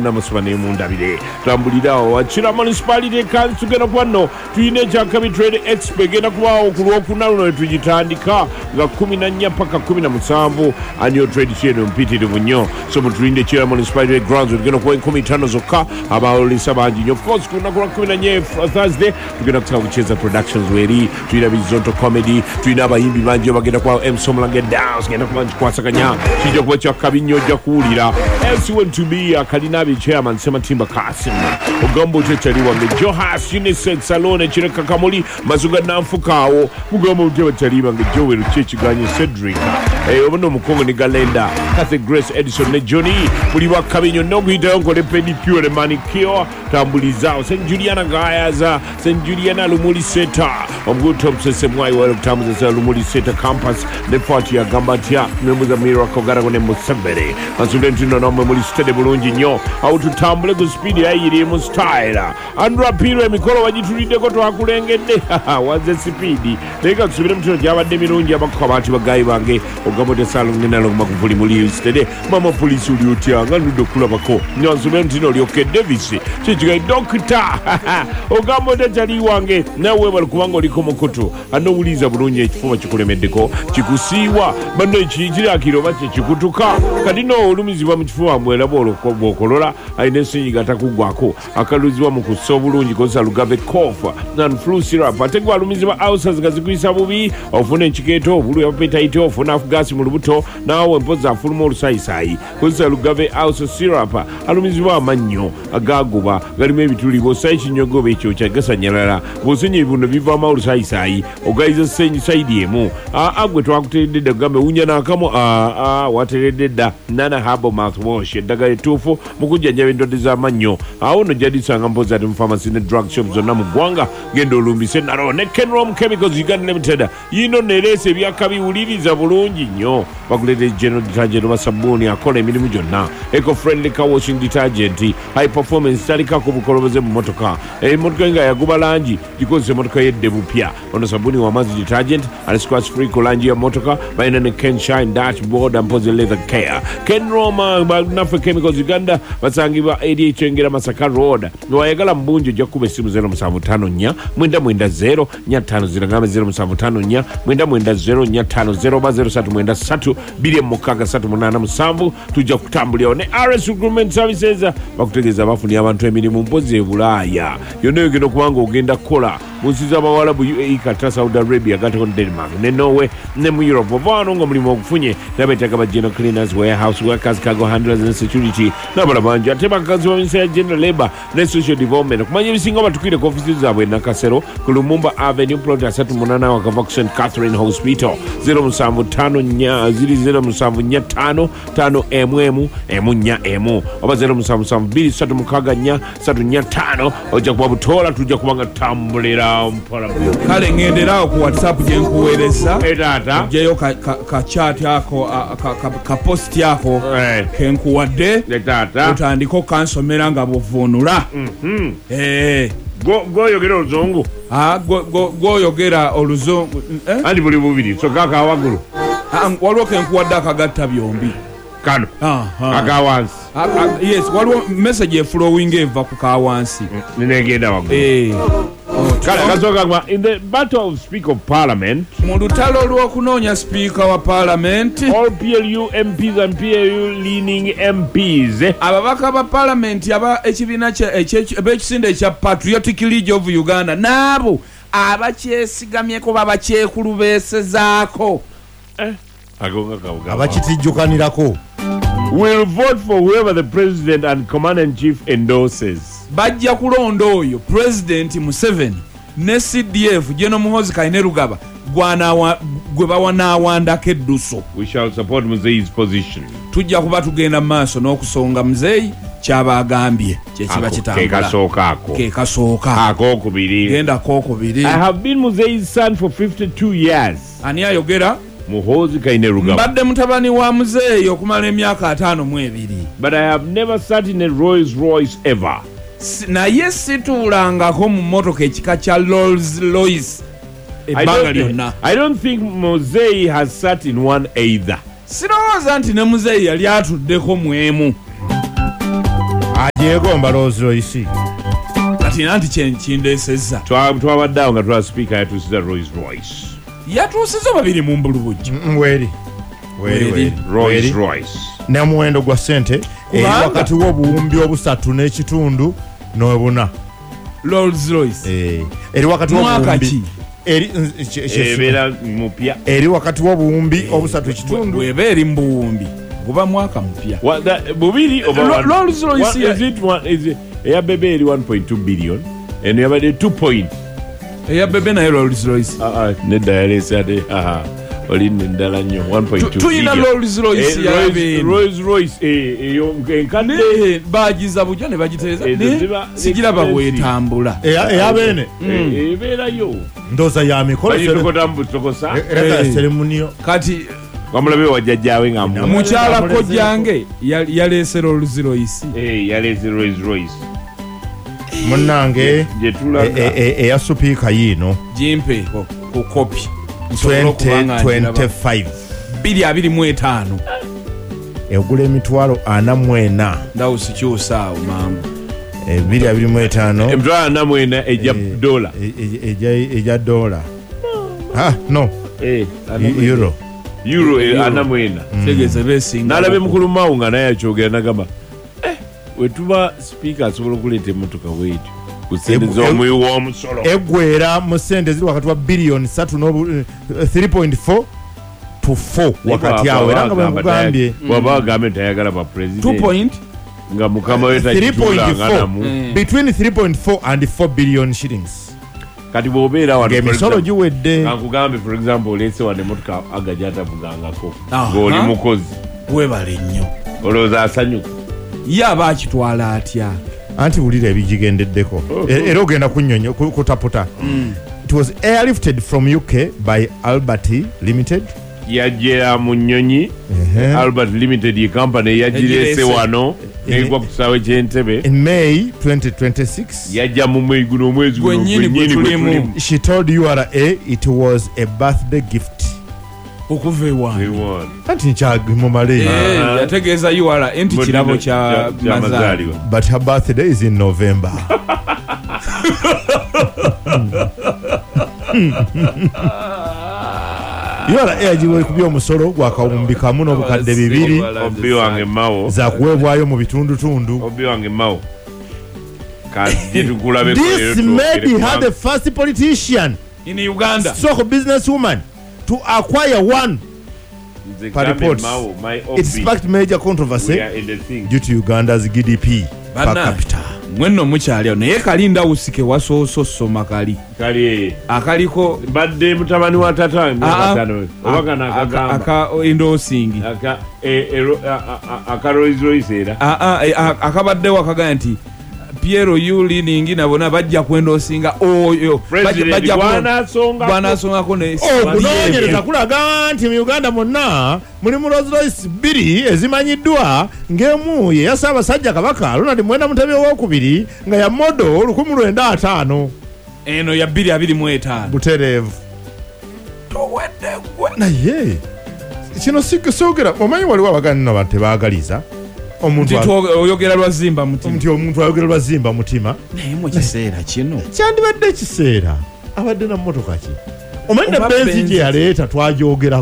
namusubane mundabire tambulirawo wakira municipality council gena kwano tuyine kyakabi trade expo gena kubawo ku Lwokuna luno tugitandika nga 14 paka 17 annual trade show mpitirivu nnyo so mutulinde kira municipality grounds gena kuba 15 zokka abaolesa bangi nnyo of course kuna kuba 14 Thursday tugenda kusaba kucheza productions weri tuyina bizonto comedy tuyina abayimbi bangi bagenda kwa Msomulange dance genda kuba kwasakanya kijja kuba kyakabi nnyo ojja kuwulira S1 to be Kalinabi chairman Sematimba Kasim Ogambo Chechali wange Johas Unisex Salone Chireka Kamoli Mazuga Nanfukawo Mugambo Chechali Chali wange Joel Chechi Ganye Cedric obono mukongo ni Galenda Kathy Grace Edison ne Johnny Muliwa Kabinyo Noguhita Yonko ne Pedicure Manicure Tambulizao St. Juliana Gayaza St. Juliana Lumuli Seta Omguto Msese Mwai Wale Kutamuza Lumuli Seta Campus Nefati ya Gambatia Memuza Miracle Garagone Musambere Asudenti no Muli Stede Bulungi nnyo awututambule ku speed ayiri mu style andra piro emikolo wagitulidde ko twakulengedde waze speed leka kusubira mutino gyabadde mirungi abakko abantu bagayi bange ogamote salon nenalo makuvuli muli stede mama police uli otya nga nudo kulabako nyanzube mutino lyoke Davis kijiga doctor ogamote jali wange nawe balukubanga oliko mukutu anowuliza bulungi ekifuba kikulemeddeko kikusiiwa bano ekijira kiroba kikutuka kadino olumizibwa mu kifuba mwera bw'okolola alina ensinyiga atakugwako akaluzibwa mu kussa obulungi kozesa Lugave cough and flu syrup ate gwalumizibwa ulcers nga zikuyisa bubi ofuna ekikeeto obulu appetite ofuna afugasi mu lubuto naawe mpozi afuluma olusayisaayi kozesa Lugave ulcer syrup alumizibwa amannyo agaguba galimu ebituli bw'osayi kinyogoba ekyokya gasanyalala bw'osenya ebibuno bivaamu olusayisaayi ogayiza senyi sayidi emu gwe twakuteredde dda kugambe wunya n'akamu wateredde dda nana habo mouthwash eddagala ettuufu mu kujjanjaba endwadde z'amannyo awo nno gyadisanga mpozi ate mu pharmacy ne drug shop zonna mu ggwanga genda olumbise nalo ne Kenrom Chemicals Uganda Limited yino nereesa ebyakabiwuliriza bulungi nnyo bakuleeta general detergent oba sabbuuni akola emirimu gyonna eco friendly car washing detergent high performance talikako bukoloboze mu motoka emotoka nga yaguba langi gikozesa emotoka yedde bupya ono sabbuuni w'amazzi detergent ate scratch free ku langi ya motoka balina ne Kenshine dashboard mpozi leather care Kenrom Nafe Chemicals Uganda basangibwa eri ekyengera Masaka Road wayagala mbungi ojja kuba essimu 0754 990 550 0754 990 550 oba 0393 263 tujja kutambulirawo ne RS Recruitment Services bakutegeeza bafunye abantu emirimu mpozi e Bulaaya yonna yogenda okubanga ogenda kukola munsi z'Abawarabu UAE Qatar Saudi Arabia gatako Denmark ne Norway ne mu Europe ovaano nga mulimu ogufunye nabeetaaga ba general cleaners warehouse workers cargo handlers ne security n'abala bangi ate bakazi ba minisitule ya general labor ne social development okumanya ebisinga batukire ku ofisi zaabwe Nakasero ku Lumumba Avenue plot 38 wakava ku St. Catherine Hospital 0754 oba 077234 ojja kuba butoola tujja kubanga tambulira mpola kale ngenderawo ku WhatsApp gye nkuweereza taata ojjayo ka chat ako ka post yako kenkuwadde taata otandika kansomera nga buvuunula goyogera oluzungu goyogera oluzungu andi buli bubiri sokaka waggulu waliwo kenkuwadde akagatta byombi kano akawansi yes waliwo message eflowing eva ku kawansi nenegenda waggulu in the battle of Speaker of Parliament, mu lutalo lw'okunoonya Speaker wa Parliament, all PLU MPs and PLU leaning MPs, ababaka ba Parliament ekibiina ab'ekisinde ekya Patriotic League of Uganda n'abo abakyesigamyeko babakyekulubeesezaako abakitijjukanirako will vote for whoever the President and Commander-in-Chief endorses. Bajja kulonda oyo President Museveni ne CDF General Muhoozi Kainerugaba gwe bawanaawandako edduso. We shall support Muzeyi's position. Tujja kuba tugenda mu maaso n'okusonga Muzeyi kyaba agambye kyekiba kitambula kekasooka akokubiri genda kokubiri. I have been Muzeyi's son for 52 years. Ani ayogera? Muhoozi Kainerugaba. Mbadde mutabani wa Muzeeyi okumala emyaka 52. But I have never sat in a Rolls Royce ever. Naye situulangako mu mmotoka ekika kya Rolls Royce ebbanga lyonna. I don't think Muzeeyi has sat in one either. Sirowooza nti ne Muzeeyi yali atuddeko mu emu. yegomba Rolls Royce kati nanti kindeseza twabaddeawo nga twa speaker yatuusiza Rolls Royce yatuusiza babiri mu mbulubujju weri Rolls Royce ne muwendo gwa sente eri wakati w'obuwumbi 3.5 n'obuna Rolls Royce eri wakati w'obuwumbi ebeera mupya eri wakati w'obuwumbi 3.5 bw'eba eri mu buwumbi guba mwaka mupya bubiri Rolls Royce eya bebe eri 1.2 billion eno yabadde 2 point eya bebe naye Rolls Royce nedda yaleese ate olinde endala nnyo 1.2 tuyina Rolls Royce Rolls Royce eyo enkadde bagiza bujja ne bagiteeza sigiraba bwetambula eyabene ebeerayo ndoza ya mikolo butokosa seremuniyo kati wamulabe wajjajjaawe nga mukyala kojjange yaleese Rolls Royce yaleese Rolls Royce munnange eya supiika yiino jimpe ku kopi 2025 225 egula emitwalo 44 ndawo sikyusaawo mambo 225 emitwalo 44 ejja dola ejja dola no euro 44 tegeze besinga nalabe mukulu mawu nga naye akyogera nagamba wetuba speaker asobola okuleeta emmotoka weetu ku sente z'omuwi w'omusolo eggwera mu sente ziri wakati wa biliyoni 3.4 to 4 wakati awo era nga bwemugambye bwaba bagambye ntayagala ba president 2 nga mukama we takitulanga namu between 3.4 and 4 billion shillings kati bw'obeera wano emisolo giwedde nkugambe for example oleese wano emmotoka agajatavugangako ng'oli mukozi webale nnyo olowooza asanyuka ye aba akitwala atya anti wulira ebigigendeddeko era ogenda kunnyonyo kutaputa it was airlifted from UK by Albert Limited yajjera mu nnyonyi Albert Limited ye company yagireese wano negwa ku kisaawe ky'Entebbe in May 2026 yajja mu mwezi guno omwezi gwennyini gwe tulimu she told URA it was a birthday gift okuva ewange anti nkyagimumale yategeeza URA nti kirabo kya mazaalibwa but her birthday is in November URA yagiwa ekubya omusolo gwa kawumbi kamu n'obukadde 2 obbi wange mawo za kuweebwayo mu bitundutundu obbi wange mawo kajetukulabe this made her the first politician in Uganda stroke businesswoman to acquire one per reports. It sparked major controversy due to Uganda's GDP per capita. Mwenno mukyalyo naye kalinda usike wasooso soma kali akaliko badde mutabani wa tata obagana aka endorsing aka Rolls Royce era akabadde wakaga nti Piero Yuli ningi nabona bajja kwendosinga oyo bajja bwanasongako ne okunoonyereza kulaga nti mu Uganda monna mulimu Rolls Royce 2 ezimanyiddwa ng'emu ye ya Ssaabasajja Kabaka Ronald Muwenda Mutebi owokubiri nga ya modo 1905 eno ya 225 butereevu towedde gwe naye kino sikusogera omanyi waliwo abagani nabo tebaagaliza omuntu oyogera lwazimba mutima nti omuntu ayogera lwazimba mutima naye mu kiseera kino kyandibadde ekiseera abadde na mmotoka ki omanyi na benzi gye yaleeta twajogera